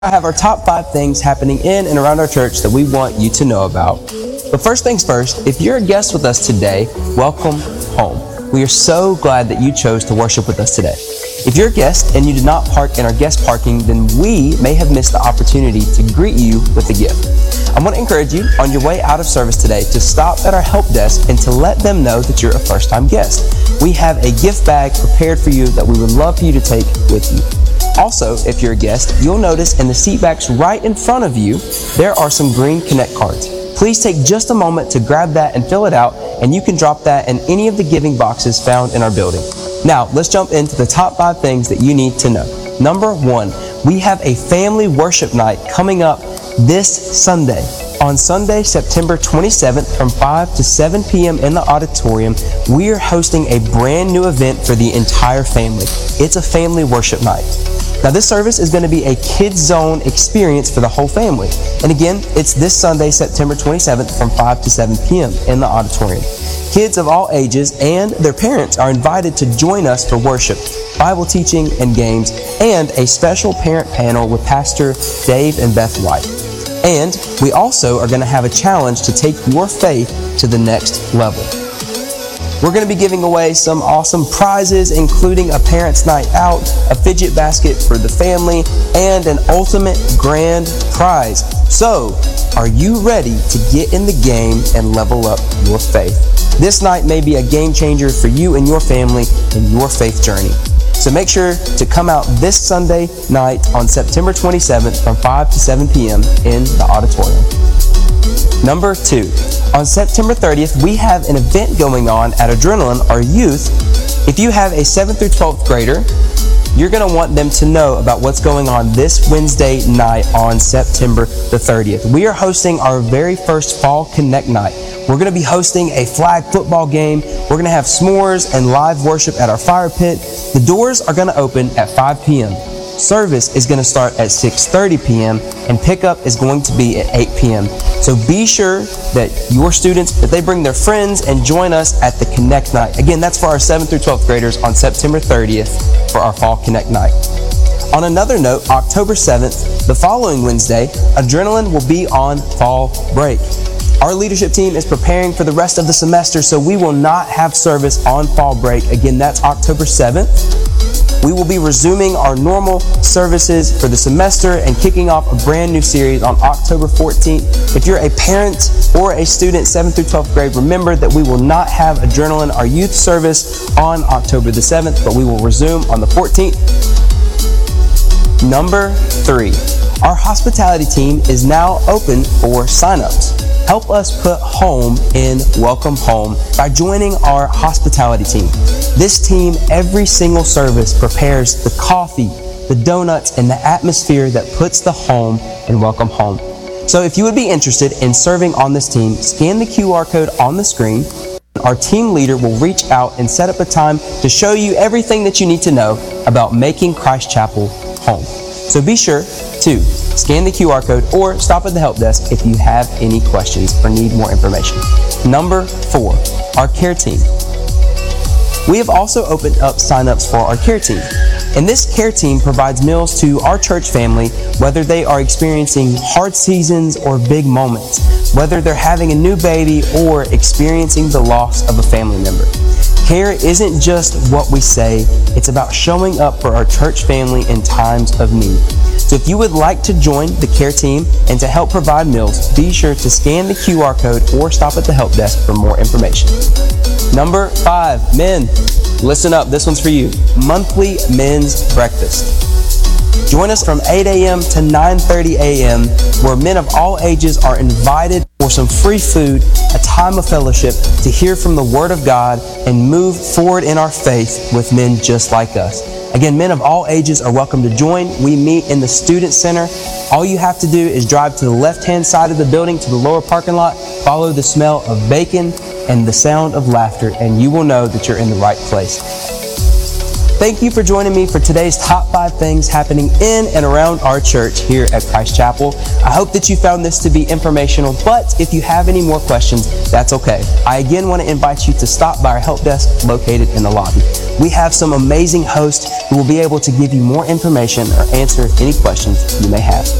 I have our top 5 things happening in and around our church that we want you to know about. But first things first, if you're a guest with us today, welcome home. We are so glad that you chose to worship with us today. If you're a guest and you did not park in our guest parking, then we may have missed the opportunity to greet you with a gift. I want to encourage you on your way out of service today to stop at our help desk and to let them know that you're a first-time guest. We have a gift bag prepared for you that we would love for you to take with you. Also, if you're a guest, you'll notice in the seat backs right in front of you, there are some green Connect cards. Please take just a moment to grab that and fill it out, and you can drop that in any of the giving boxes found in our building. Now, let's jump into the top 5 things that you need to know. Number 1, we have a family worship night coming up this Sunday. On Sunday, September 27th from 5 to 7 p.m. in the auditorium, we are hosting a brand new event for the entire family. It's a family worship night. Now, this service is going to be a Kids Zone experience for the whole family. And again, it's this Sunday, September 27th from 5 to 7 p.m. in the auditorium. Kids of all ages and their parents are invited to join us for worship, Bible teaching and games, and a special parent panel with Pastor Dave and Beth White. And we also are going to have a challenge to take your faith to the next level. We're going to be giving away some awesome prizes, including a parents' night out, a fidget basket for the family, and an ultimate grand prize. So, are you ready to get in the game and level up your faith? This night may be a game changer for you and your family in your faith journey. So make sure to come out this Sunday night on September 27th from 5 to 7 p.m. in the auditorium. Number 2, on September 30th, we have an event going on at Adrenaline, our youth. If you have a 7th through 12th grader, you're going to want them to know about what's going on this Wednesday night on September the 30th. We are hosting our very first Fall Connect night. We're going to be hosting a flag football game. We're going to have s'mores and live worship at our fire pit. The doors are going to open at 5 p.m. Service is going to start at 6:30 p.m. and pickup is going to be at 8 p.m. So be sure that your students, that they bring their friends and join us at the Connect night. Again, that's for our 7th through 12th graders on September 30th for our Fall Connect night. On another note, October 7th, the following Wednesday, Adrenaline will be on fall break. Our leadership team is preparing for the rest of the semester, so we will not have service on fall break. Again, that's October 7th. We will be resuming our normal services for the semester and kicking off a brand new series on October 14th. If you're a parent or a student, 7th through 12th grade, remember that we will not have Adrenaline, our youth service, on October the 7th, but we will resume on the 14th. Number 3, our hospitality team is now open for signups. Help us put home in Welcome Home by joining our hospitality team. This team, every single service, prepares the coffee, the donuts, and the atmosphere that puts the home in Welcome Home. So if you would be interested in serving on this team, scan the QR code on the screen. Our team leader will reach out and set up a time to show you everything that you need to know about making Christ Chapel home. So be sure to scan the QR code or stop at the help desk if you have any questions or need more information. Number 4, our care team. We have also opened up signups for our care team. And this care team provides meals to our church family, whether they are experiencing hard seasons or big moments, whether they're having a new baby or experiencing the loss of a family member. Care isn't just what we say, it's about showing up for our church family in times of need. So if you would like to join the care team and to help provide meals, be sure to scan the QR code or stop at the help desk for more information. Number 5, men. Listen up, this one's for you. Monthly men's breakfast. Join us from 8 a.m. to 9:30 a.m. where men of all ages are invited for some free food, a time of fellowship, to hear from the Word of God and move forward in our faith with men just like us. Again, men of all ages are welcome to join. We meet in the Student Center. All you have to do is drive to the left-hand side of the building to the lower parking lot, follow the smell of bacon and the sound of laughter, and you will know that you're in the right place. thank you for joining me for today's top 5 things happening in and around our church here at Christ Chapel. I hope that you found this to be informational, but if you have any more questions, that's okay. I again want to invite you to stop by our help desk located in the lobby. We have some amazing hosts who will be able to give you more information or answer any questions you may have.